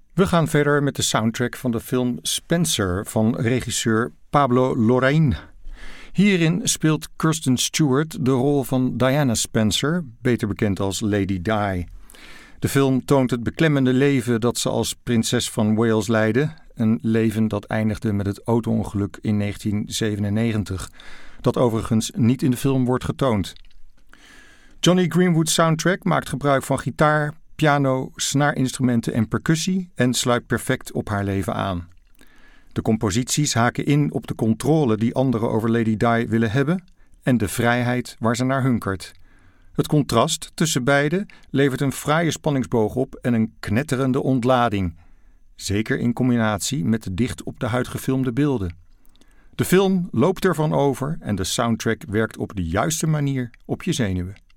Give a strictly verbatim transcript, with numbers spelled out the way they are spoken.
We gaan verder met de soundtrack van de film Spencer van regisseur Pablo Larraín. Hierin speelt Kristen Stewart de rol van Diana Spencer, beter bekend als Lady Di. De film toont het beklemmende leven dat ze als prinses van Wales leidde. Een leven dat eindigde met het auto-ongeluk in negentien zevenennegentig. Dat overigens niet in de film wordt getoond. Jonny Greenwood's soundtrack maakt gebruik van gitaar, piano, snaarinstrumenten en percussie en sluit perfect op haar leven aan. De composities haken in op de controle die anderen over Lady Di willen hebben en de vrijheid waar ze naar hunkert. Het contrast tussen beide levert een fraaie spanningsboog op en een knetterende ontlading. Zeker in combinatie met de dicht op de huid gefilmde beelden. De film loopt ervan over en de soundtrack werkt op de juiste manier op je zenuwen.